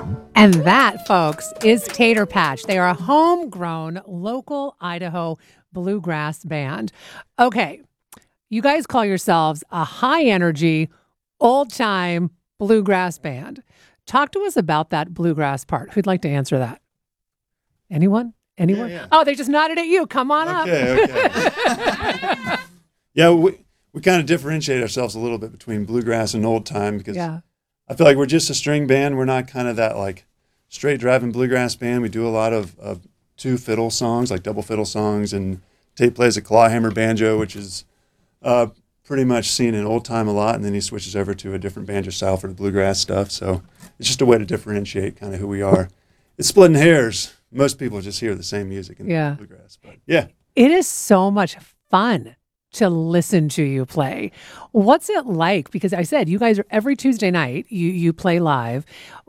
And that, folks, is Tater Patch. They are a homegrown, local Idaho bluegrass band. Okay, you guys call yourselves a high-energy, old-time bluegrass band. Talk to us about that bluegrass part. Who'd like to answer that? Anyone? Anyone? Yeah. Oh, they just nodded at you. Come on up. Okay. Yeah, we kind of differentiate ourselves a little bit between bluegrass and old time because Yeah. I feel like we're just a string band. We're not kind of that like straight driving bluegrass band. We do a lot of two fiddle songs, like double fiddle songs, and Tate plays a clawhammer banjo, which is pretty much seen in old time a lot, and then he switches over to a different banjo style for the bluegrass stuff. So it's just a way to differentiate kind of who we are. It's splitting hairs. Most people just hear the same music in bluegrass, but yeah. It is so much fun to listen to you play. What's it like? Because I said you guys are every Tuesday night you play live.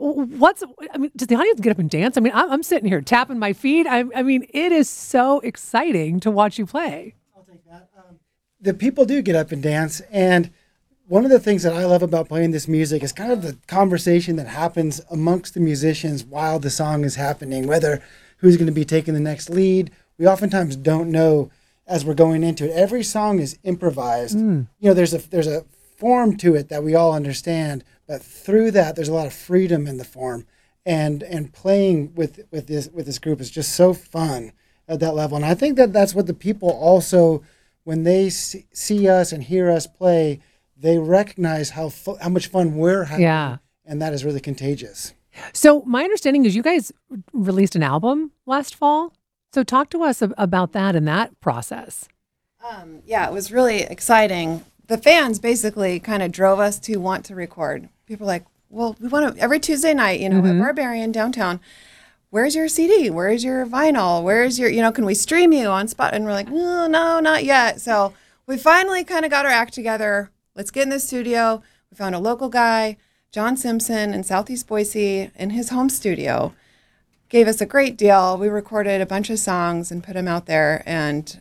Does the audience get up and dance? I mean, I'm sitting here tapping my feet. I mean, it is so exciting to watch you play. I'll take that. The people do get up and dance, and one of the things that I love about playing this music is kind of the conversation that happens amongst the musicians while the song is happening, whether who's going to be taking the next lead. We oftentimes don't know as we're going into it. Every song is improvised. You know, there's a form to it that we all understand, but through that, there's a lot of freedom in the form. And playing with this group is just so fun at that level. And I think that that's what the people also, when they see us and hear us play, they recognize how much fun we're having. Yeah. And that is really contagious. So my understanding is you guys released an album last fall. So talk to us about that and that process. Yeah, it was really exciting. The fans basically kind of drove us to want to record. People were like, well, we want to, every Tuesday night, at Barbarian downtown, where's your CD? Where's your vinyl? Where's your, can we stream you on Spot? And we're like, no, not yet. So we finally kind of got our act together. Let's get in the studio. We found a local guy, John Simpson in Southeast Boise, in his home studio. Gave us a great deal. We recorded a bunch of songs and put them out there. And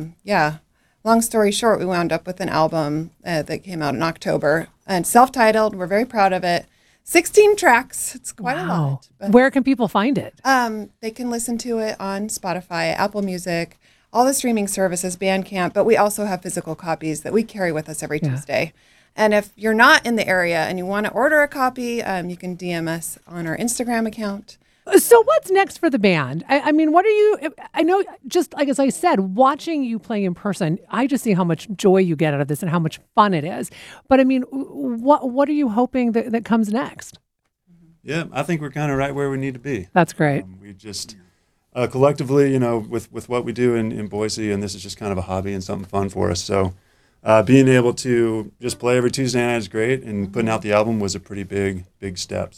long story short, we wound up with an album that came out in October and self-titled. We're very proud of it. 16 tracks. It's quite a lot. But, where can people find it? they can listen to it on Spotify, Apple Music, all the streaming services, Bandcamp. But we also have physical copies that we carry with us every Tuesday. And if you're not in the area and you want to order a copy, you can DM us on our Instagram account. So what's next for the band? I mean, what are you, I know, just like as I said, watching you play in person, I just see how much joy you get out of this and how much fun it is. But I mean, what are you hoping that comes next? Yeah, I think we're kind of right where we need to be. That's great. We just collectively, with what we do in Boise, and this is just kind of a hobby and something fun for us. So being able to just play every Tuesday night is great, and putting out the album was a pretty big step.